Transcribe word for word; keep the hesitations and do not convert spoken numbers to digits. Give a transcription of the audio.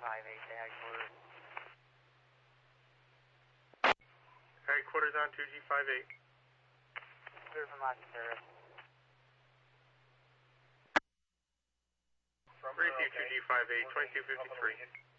five eight to headquarters. Headquarters on two G five eight. Clear from last service. Receive two G five eight, twenty-two fifty-three.